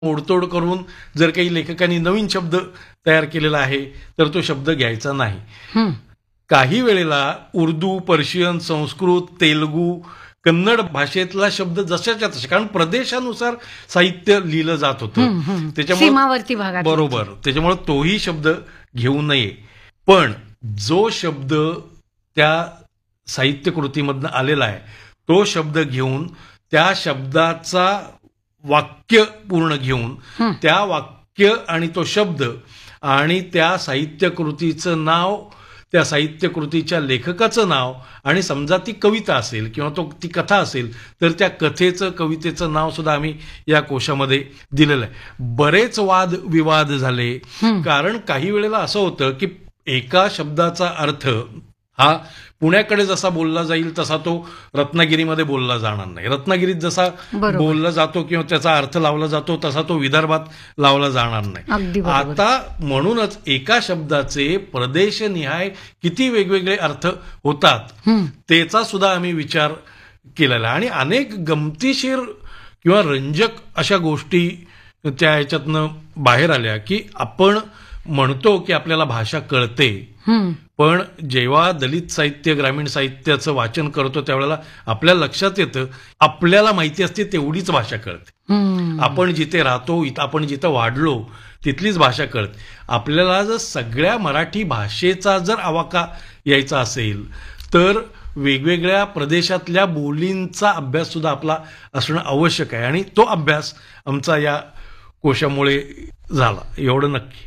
मोडतोड करून जर काही लेखकांनी नवीन शब्द तयार केलेला आहे तर तो शब्द घ्यायचा नाही. काही वेळेला उर्दू, पर्शियन, संस्कृत, तेलुगू, कन्नड भाषेतला शब्द जशाच्या तशा, कारण प्रदेशानुसार साहित्य लिहिलं जात होतं, सीमावर्ती भागात बरोबर, त्याच्यामुळे तोही शब्द घेऊ नये. पण जो शब्द त्या साहित्य कृतीमधनं आलेला आहे तो शब्द घेऊन त्या शब्दाचा वाक्य पूर्ण घेऊन त्या वाक्य आणि तो शब्द आणि त्या साहित्य कृतीचं नाव, त्या साहित्य कृतीच्या लेखकाचं नाव, आणि समजा ती कविता असेल किंवा ती कथा असेल तर त्या कथेचं, कवितेचं नाव सुद्धा आम्ही या कोशामध्ये दिलेलं आहे. बरेच वाद विवाद झाले, कारण काही वेळेला असं होतं की एका शब्दाचा अर्थ हा पुण्याकडे जसा बोलला जाईल तसा तो रत्नागिरीमध्ये बोलला जाणार नाही, रत्नागिरीत जसा बोलला जातो किंवा त्याचा अर्थ लावला जातो तसा तो विदर्भात लावला जाणार नाही. आता म्हणूनच एका शब्दाचे प्रदेशनिहाय किती वेगवेगळे अर्थ होतात त्याचा सुद्धा आम्ही विचार केलेला आहे. आणि अनेक गमतीशीर किंवा रंजक अशा गोष्टी त्या ह्याच्यातनं बाहेर आल्या की आपण म्हणतो की आपल्याला भाषा कळते, पण जेव्हा दलित साहित्य, ग्रामीण साहित्याचं वाचन करतो त्यावेळेला आपल्या लक्षात येतं आपल्याला माहिती असते तेवढीच भाषा कळते. आपण जिथे राहतो, आपण जिथं वाढलो तिथलीच भाषा कळते. आपल्याला जर सगळ्या मराठी भाषेचा जर आवाका यायचा असेल तर वेगवेगळ्या प्रदेशातल्या बोलींचा अभ्यास सुद्धा आपला असणं आवश्यक आहे, आणि तो अभ्यास आमचा या कोशामुळे झाला, एवढं नक्की.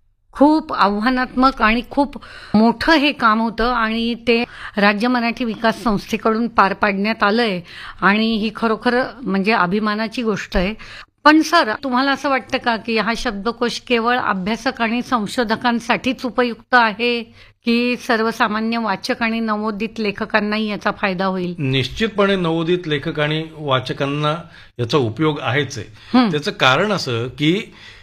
खूप आव्हानात्मक आणि खूप मोठं हे काम होतं आणि ते राज्य मराठी विकास संस्थेकडून पार पाडण्यात आलंय आणि ही खरोखर म्हणजे अभिमानाची गोष्ट आहे. पण सर, तुम्हाला असं वाटतं का की हा शब्दकोश केवळ अभ्यासक आणि संशोधकांसाठीच उपयुक्त आहे की सर्वसामान्य वाचक आणि नवोदित लेखकांनाही याचा फायदा होईल? निश्चितपणे नवोदित लेखक आणि वाचकांना याचा उपयोग आहेच आहे. त्याचं कारण असं की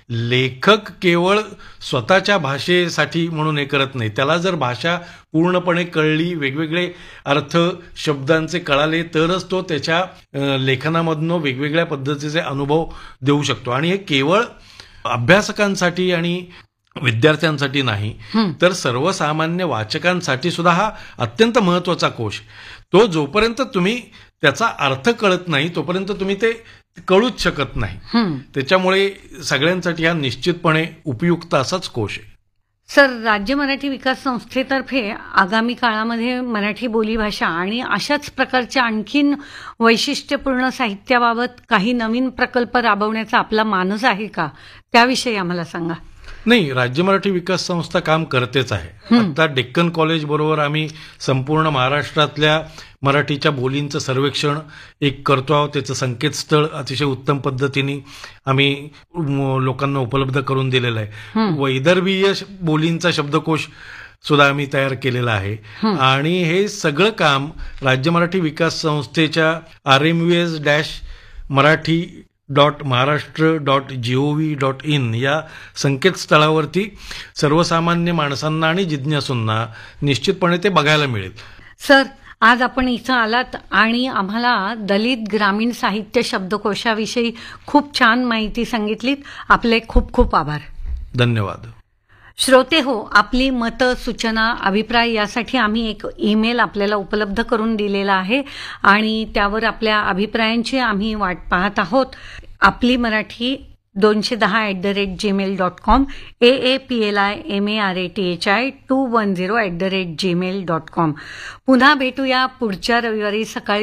लेखक केवळ स्वतःच्या भाषेसाठी म्हणून हे करत नाही, त्याला जर भाषा पूर्णपणे कळली, वेगवेगळे अर्थ शब्दांचे कळाले तरच तो त्याच्या लेखनामधनं वेगवेगळ्या पद्धतीचे अनुभव देऊ शकतो. आणि हे केवळ अभ्यासकांसाठी आणि विद्यार्थ्यांसाठी नाही तर सर्वसामान्य वाचकांसाठी सुद्धा हा अत्यंत महत्वाचा कोश. तो जोपर्यंत तुम्ही त्याचा अर्थ कळत नाही तोपर्यंत तुम्ही ते कळूच शकत नाही. त्याच्यामुळे सगळ्यांसाठी हा निश्चितपणे उपयुक्त असाच कोश आहे. सर, राज्य मराठी विकास संस्थेतर्फे आगामी काळामध्ये मराठी बोलीभाषा आणि अशाच प्रकारच्या आणखीन वैशिष्ट्यपूर्ण साहित्याबाबत काही नवीन प्रकल्प राबवण्याचा आपला मानस आहे का? त्याविषयी आम्हाला सांगा. नाही, राज्य मराठी विकास संस्था काम करतेच आहे. आता डेक्कन कॉलेज बरोबर आम्ही संपूर्ण महाराष्ट्रातल्या मराठीच्या बोलींचं सर्वेक्षण एक करतो आहोत. त्याचं संकेतस्थळ अतिशय उत्तम पद्धतीने आम्ही लोकांना उपलब्ध करून दिलेलं आहे. वैदर्भीय बोलींचा शब्दकोश सुद्धा आम्ही तयार केलेला आहे. आणि हे सगळं काम राज्य मराठी विकास संस्थेच्या rmvs-marathi.maharashtra.gov.in या संकेतस्थळावरती सर्वसामान्य माणसांना आणि जिज्ञासूंना निश्चितपणे ते बघायला मिळेल. सर, आज आपण इथं आलात आणि आम्हाला दलित ग्रामीण साहित्य शब्दकोशाविषयी खूप छान माहिती सांगितलीत. आपले खूप खूप आभार. धन्यवाद. श्रोते हो, आपली मतं, सूचना, अभिप्राय यासाठी आम्ही एक ईमेल आपल्याला उपलब्ध करून दिलेला आहे आणि त्यावर आपल्या अभिप्रायांची आम्ही वाट पाहत आहोत. आपली मराठी 210@gmail.com, AAPLIMARATHI210@gmail.com. पुन्हा भेटूया पुढच्या रविवारी सकाळी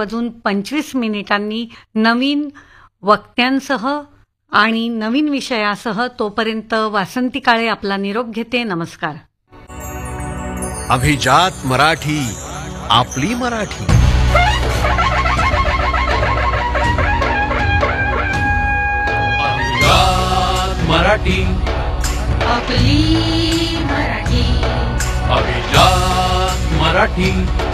7:25 नवीन वक्त्यांसह आणि नवीन विषयासह. तोपर्यंत वासंती काळे आपला निरोप घेते. नमस्कार. अभिजात मराठी, आपली मराठी. मराठी, आपली मराठी. अभिजात मराठी.